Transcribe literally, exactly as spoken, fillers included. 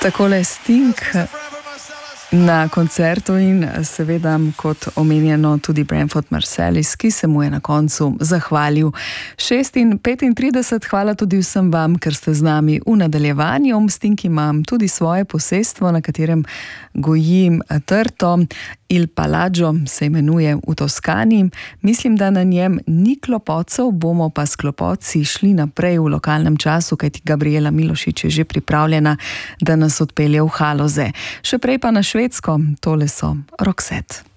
Takole Sting na koncertu in seveda, kot omenjeno, tudi Branford Marsalis, ki se mu je na koncu zahvalil. šest in petintrideset, hvala tudi vsem vam, ker ste z nami v nadaljevanju. Sting imam tudi svoje posestvo, na katerem gojim trto. Il Palazzo se imenuje v Toskani. Mislim, da na njem ni klopotcev, bomo pa s klopotci šli naprej v lokalnem času, kajti Gabriela Milošič je že pripravljena, da nas odpelje v Haloze. Še prej pa na Švedsko, tole so Roxette.